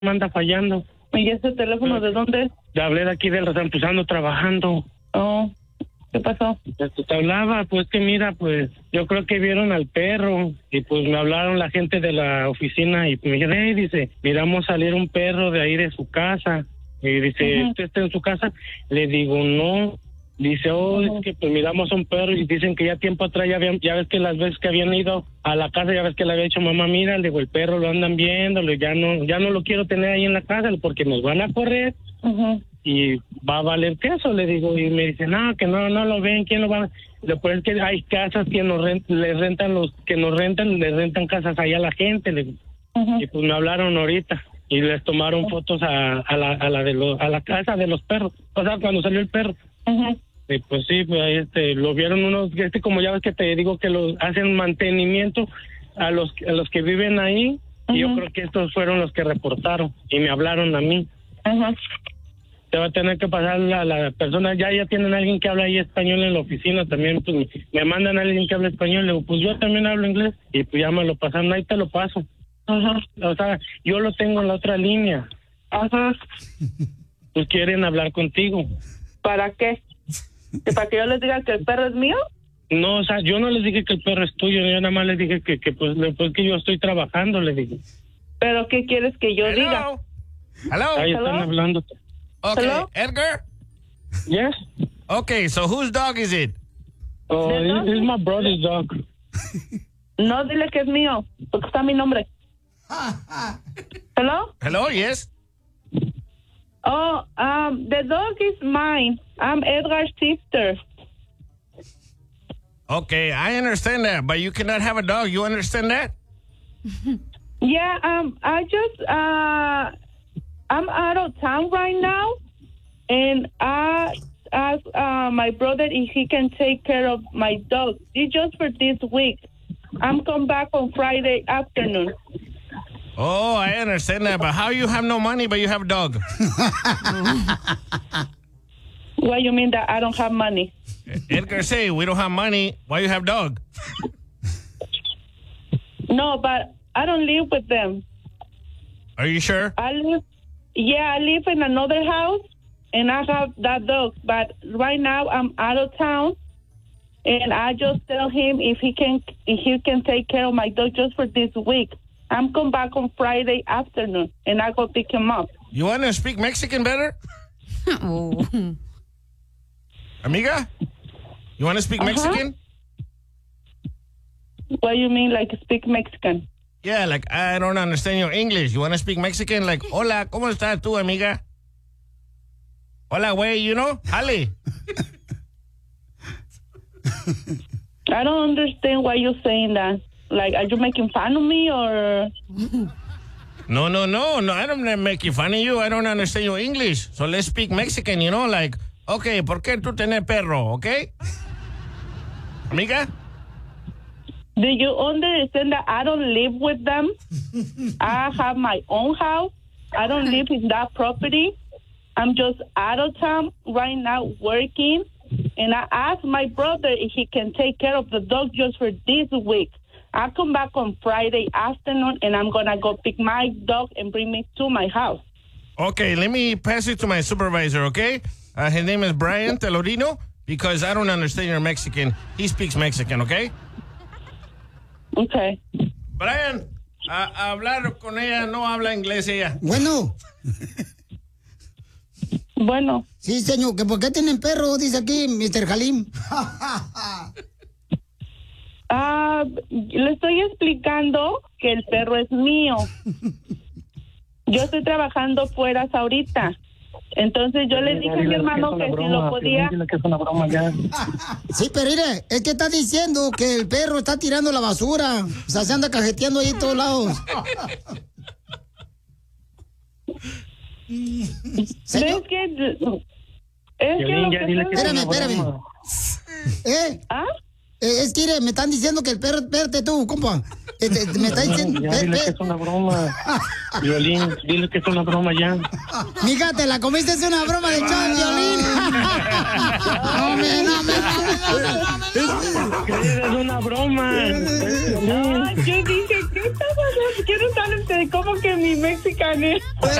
me anda fallando. ¿Y ese teléfono de dónde es? Le hablé de aquí del Rampuzano trabajando. Oh, ¿qué pasó? Te hablaba, pues que mira, pues yo creo que vieron al perro y pues me hablaron la gente de la oficina y me dijeron, dice, miramos salir un perro de ahí de su casa. Y dice, ¿usted está en su casa? Le digo, no. Dice, es que pues miramos un perro y dicen que ya tiempo atrás ya ves que las veces que habían ido a la casa, ya ves que le había dicho mamá, mira, le digo, el perro lo andan viendo, ya no lo quiero tener ahí en la casa porque nos van a correr y va a valer queso, le digo, y me dice, no, que no lo ven, ¿quién lo va a...? Después es que hay casas que les rentan casas ahí a la gente, le digo. Y pues me hablaron ahorita y les tomaron fotos a la casa de los perros, o sea, cuando salió el perro. Pues sí, pues lo vieron unos, como ya ves que te digo que los hacen mantenimiento a los que viven ahí, y yo creo que estos fueron los que reportaron y me hablaron a mí. Te va a tener que pasar a la persona, ya tienen alguien que habla ahí español en la oficina también, pues me mandan a alguien que habla español, le digo, pues yo también hablo inglés, y pues ya me lo pasan, ahí te lo paso. O sea, yo lo tengo en la otra línea. Pues quieren hablar contigo. ¿Para qué? ¿Para que yo les diga que el perro es mío? No, o sea, yo no les dije que el perro es tuyo, yo nada más les dije que que yo estoy trabajando, le dije. ¿Pero qué quieres que yo diga? Ahí están hablando. Okay, Edgar? Yes? Okay, so whose dog is it? Oh, it's my brother's dog. No, dile que es mío, porque está mi nombre. Hello, yes? Oh, the dog is mine. I'm Edgar's sister. Okay, I understand that, but you cannot have a dog. You understand that? Yeah, I just, I'm out of town right now, and I asked my brother if he can take care of my dog. It's just for this week. I'm come back on Friday afternoon. Oh, I understand that, but how you have no money but you have a dog? What you mean that I don't have money? Edgar say we don't have money. Why you have dog? No, but I don't live with them. Are you sure? I live in another house, and I have that dog. But right now I'm out of town, and I just tell him if he can take care of my dog just for this week. I'm come back on Friday afternoon, and I go pick him up. You want to speak Mexican better? Amiga? You want to speak Mexican? What do you mean, like speak Mexican? Yeah, like I don't understand your English. You want to speak Mexican? Like, hola, ¿cómo estás tú, amiga? Hola, güey, you know? Ali. I don't understand why you're saying that. Like, are you making fun of me or? No, I don't make fun of you. I don't understand your English. So let's speak Mexican, you know? Like, okay, ¿por qué tú tenés perro, okay? Amiga? Do you understand that I don't live with them? I have my own house. I don't live in that property. I'm just out of town right now working. And I asked my brother if he can take care of the dog just for this week. I come back on Friday afternoon, and I'm going to go pick my dog and bring me to my house. Okay, let me pass it to my supervisor, okay? His name is Brian Telorino, because I don't understand your Mexican. He speaks Mexican, okay? Okay. Brian, a hablar con ella, no habla inglés ella. Bueno. Bueno. Sí, señor, que por qué tienen perro, dice aquí Mr. Halim. Le estoy explicando que el perro es mío. Yo estoy trabajando fuera ahorita. Entonces yo le dije a mi hermano que si lo podía... Sí, pero mire, es que está diciendo que el perro está tirando la basura. O sea, se anda cajeteando ahí en todos lados. ¿Ves que... Espérame. ¿Ah? Es que me están diciendo que el perro, espérate tú, compa. Me está diciendo. Dile que es una broma. Violín, dile que es una broma ya. Mija, te la comiste, es una broma de Chon, Violín. Es una broma. Yo dije que estás haciendo? Quiero saber cómo que mi mexicano.